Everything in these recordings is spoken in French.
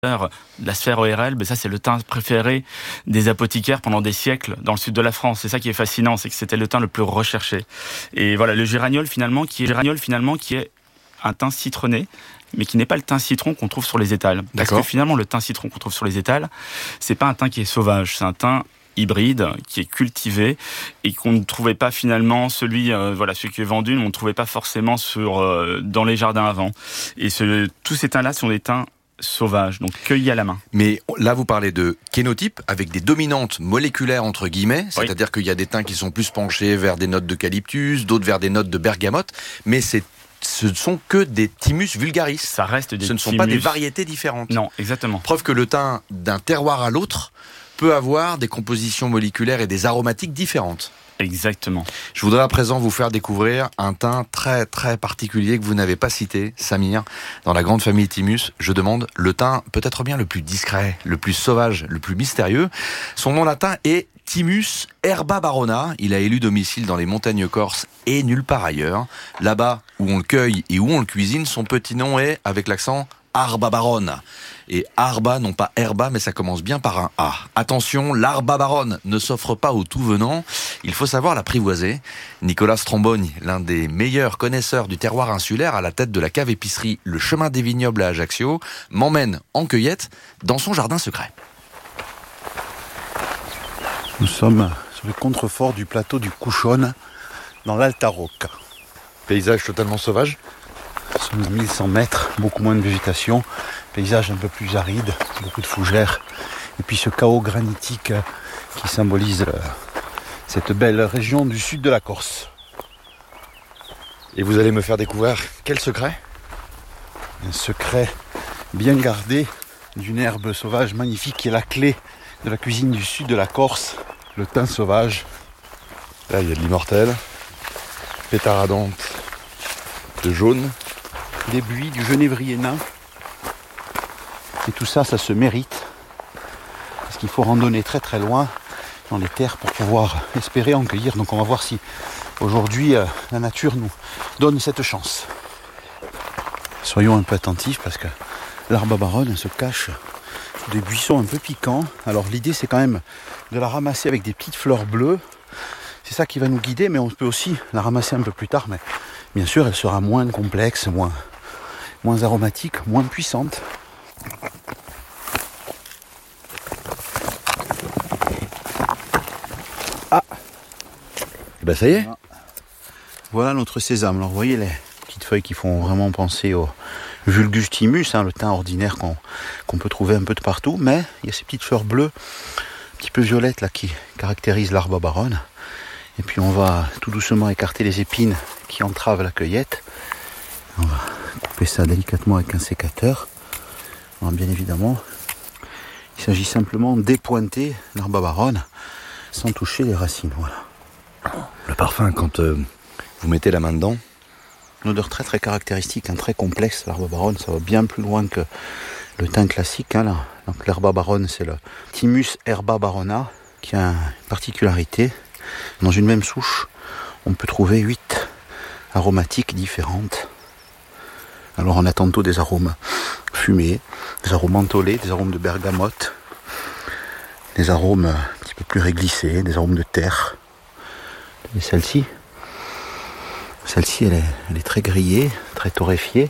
la sphère ORL, ça c'est le thym préféré des apothicaires pendant des siècles dans le sud de la France. C'est ça qui est fascinant, c'est que c'était le thym le plus recherché. Et voilà, le géraniol finalement qui est un thym citronné, mais qui n'est pas le thym citron qu'on trouve sur les étals. Parce que finalement, le thym citron qu'on trouve sur les étals, c'est pas un thym qui est sauvage, c'est un thym hybride qui est cultivé et qu'on ne trouvait pas finalement celui qui est vendu, on ne trouvait pas forcément dans les jardins avant. Et tous ces thym là sont des thym sauvages, donc cueillis à la main. Mais là, vous parlez de kénotype avec des dominantes moléculaires entre guillemets, c'est-à-dire qu'il y a des thym qui sont plus penchés vers des notes d'eucalyptus, d'autres vers des notes de bergamote, mais ce ne sont que des thymus vulgaris. Ça reste des Ce ne sont pas des variétés différentes. Non, exactement. Preuve que le thym d'un terroir à l'autre peut avoir des compositions moléculaires et des aromatiques différentes. Exactement. Je voudrais à présent vous faire découvrir un thym très très particulier que vous n'avez pas cité, Samir. Dans la grande famille Thymus, je demande le thym peut-être bien le plus discret, le plus sauvage, le plus mystérieux. Son nom latin est Thymus herbabarona. Il a élu domicile dans les montagnes corses et nulle part ailleurs. Là-bas où on le cueille et où on le cuisine, son petit nom est, avec l'accent, Arbabarone. Et arba, non pas herba, mais ça commence bien par un A. Attention, l'arbabarone ne s'offre pas au tout venant. Il faut savoir l'apprivoiser. Nicolas Stromboni, l'un des meilleurs connaisseurs du terroir insulaire à la tête de la cave épicerie Le Chemin des Vignobles à Ajaccio, m'emmène en cueillette dans son jardin secret. Nous sommes sur le contrefort du plateau du Couchonne, dans l'Alta Rocca. Paysage totalement sauvage. Sur 1100 mètres, beaucoup moins de végétation, paysage un peu plus aride, beaucoup de fougères, et puis ce chaos granitique qui symbolise cette belle région du sud de la Corse. Et vous allez me faire découvrir quel secret ? Un secret bien gardé d'une herbe sauvage magnifique qui est la clé de la cuisine du sud de la Corse, le thym sauvage. Là, il y a de l'immortel, pétard ardente de jaune. Des buis, du genévrier nain. Et tout ça, ça se mérite. Parce qu'il faut randonner très très loin dans les terres pour pouvoir espérer en cueillir. Donc on va voir si aujourd'hui la nature nous donne cette chance. Soyons un peu attentifs parce que l'arbabarone se cache sous des buissons un peu piquants. Alors l'idée c'est quand même de la ramasser avec des petites fleurs bleues. C'est ça qui va nous guider, mais on peut aussi la ramasser un peu plus tard. Mais bien sûr, elle sera moins complexe, moins aromatique, moins puissante. Ah, et ben ça y est. Voilà notre sésame. Alors vous voyez les petites feuilles qui font vraiment penser au Vulgus thymus, le thym ordinaire qu'on peut trouver un peu de partout. Mais il y a ces petites fleurs bleues, un petit peu violettes là, qui caractérisent l'arbabarone. Et puis on va tout doucement écarter les épines qui entravent la cueillette. On va couper ça délicatement avec un sécateur. Alors bien évidemment, il s'agit simplement d'épointer l'arbabarone sans toucher les racines. Voilà. Le parfum, quand vous mettez la main dedans. Une odeur très très caractéristique, très complexe. L'arbabarone, ça va bien plus loin que le thym classique. Là. Donc l'arbabarone, c'est le Thymus herbabarona qui a une particularité. Dans une même souche, on peut trouver 8 aromatiques différentes. Alors on a tantôt des arômes fumés, des arômes mentholés, des arômes de bergamote, des arômes un petit peu plus réglissés, des arômes de terre. Et celle-ci, elle est très grillée, très torréfiée.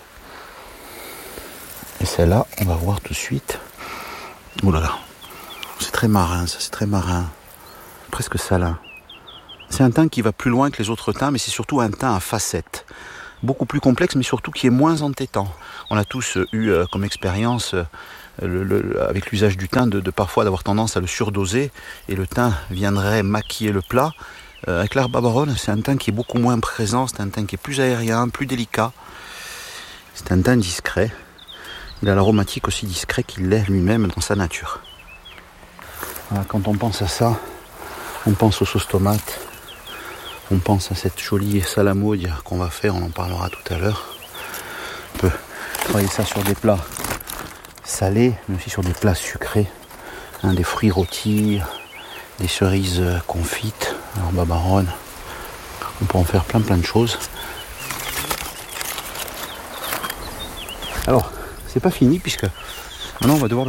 Et celle-là, on va voir tout de suite. Oh là là, c'est très marin, ça, c'est très marin, presque salin. C'est un thym qui va plus loin que les autres thym, mais c'est surtout un thym à facettes. Beaucoup plus complexe, mais surtout qui est moins entêtant. On a tous eu comme expérience avec l'usage du thym de parfois d'avoir tendance à le surdoser et le thym viendrait maquiller le plat. Avec l'arbabarone, c'est un thym qui est beaucoup moins présent, c'est un thym qui est plus aérien, plus délicat. C'est un thym discret. Il a l'aromatique aussi discret qu'il l'est lui-même dans sa nature. Voilà, quand on pense à ça, on pense aux sauces tomates. On pense à cette jolie salamaude qu'on va faire, on en parlera tout à l'heure. On peut travailler ça sur des plats salés, mais aussi sur des plats sucrés. Des fruits rôtis, des cerises confites, l'arbabarone. On peut en faire plein de choses. Alors, c'est pas fini puisque maintenant on va devoir